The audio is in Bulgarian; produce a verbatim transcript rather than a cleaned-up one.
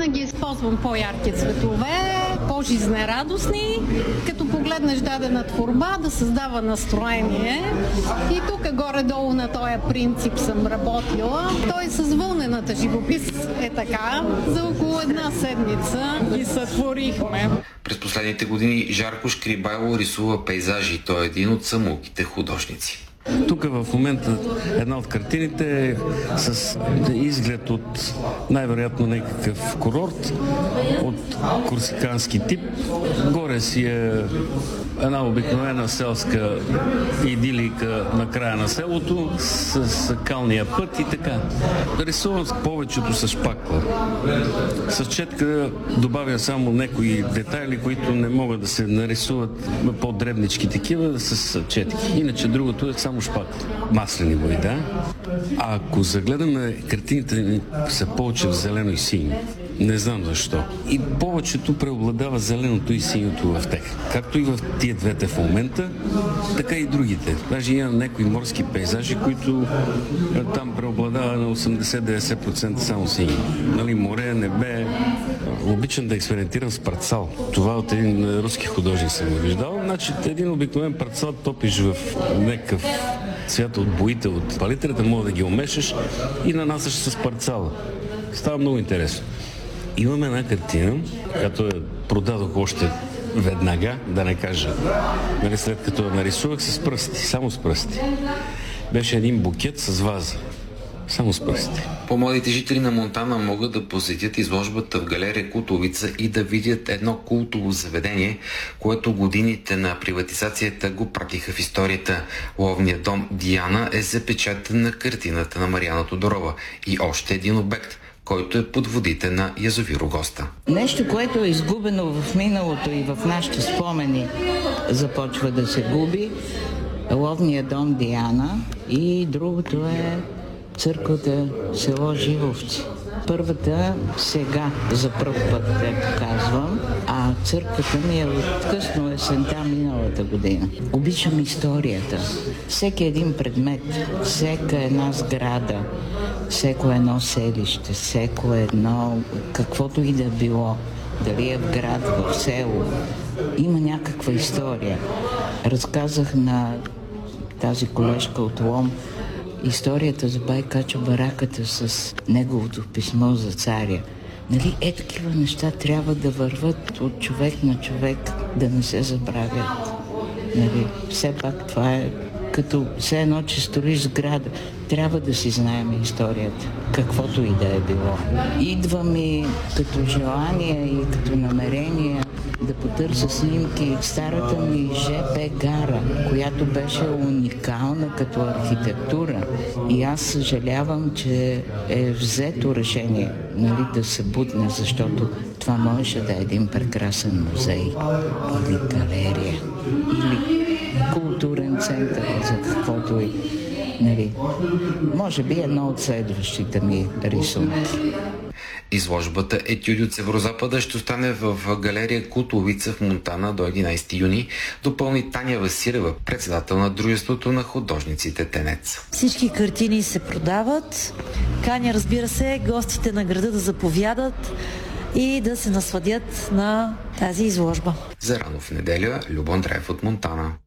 винаги използвам по-ярки цветове, по-жизнерадостни, като погледнеш дадена творба да създава настроение. И тук горе-долу на този принцип съм работила. Той с вълнената живопис е така. За около една седмица ги сътворихме. През последните години Жарко Шкрибайло рисува пейзажи. Той е един от самоуките художници. Тук в момента една от картините е с изглед от най-вероятно някакъв курорт от корсикански тип. Горе си е една обикновена селска идилика на края на селото с калния път и така. Рисувам повечето с шпакла. С четка добавя само някои детайли, които не могат да се нарисуват по-дребнички такива с четки. Иначе другото е само шпакла. Маслени бои, да? А ако загледаме, картините са повече в зелено и синьо. Не знам защо. И повечето преобладава зеленото и синьото в тях. Както и в тия двете в момента, така и другите. Даже имам някои морски пейзажи, които там преобладава на осемдесет до деветдесет процента само синьо. Нали, море, небе. Обичам да експериментирам с парцал. Това от един руски художник съм го виждал. Значи един обикновен парцал топиш в някакъв цвят от боите, от палитрата, мога да ги умешаш и нанасяш с парцала. Става много интересно. Имаме една картина, която я продадох още веднага, да не кажа, нали, след като я нарисувах с пръсти, само с пръсти. Беше един букет с ваза, само с пръсти. По-младите жители на Монтана могат да посетят изложбата в галерия Култовица и да видят едно култово заведение, което годините на приватизацията го пратиха в историята. Ловният дом Диана е запечатан на картината на Мариана Тодорова и още един обект, който е под водите на язовир Огоста. Нещо, което е изгубено в миналото и в нашите спомени, започва да се губи. Ловният дом Диана и другото е църквата село Живовци. Първата сега за пръв път те показвам, а църквата ми е от късно есента миналата година. Обичам историята. Всеки един предмет, всека една сграда, всеко едно селище, всеко едно, каквото и да било, дали е в град, в село, има някаква история. Разказах на тази колежка от Лом историята за бай Качо Бараката с неговото писмо за царя. Нали, е такива неща трябва да върват от човек на човек, да не се забравят. Нали, все пак това е като все едно, че строиш сграда. Трябва да си знаем историята, каквото и да е било. Идва ми като желание и като намерение да потърся снимки старата ми ЖП гара, която беше уникална като архитектура. И аз съжалявам, че е взето решение, нали, да се бутне, защото това можеше да е един прекрасен музей или галерия, или културен център, за каквото и, нали, може би едно от следващите ми рисунки. Изложбата Етюди от Северозапада ще остане в галерия Култовица в Монтана до единайсети юни, допълни Таня Василева, председател на Дружеството на художниците Тенец. Всички картини се продават. Каня, разбира се, гостите на града да заповядат и да се насладят на тази изложба. За рано в неделя, Любо Андреев от Монтана.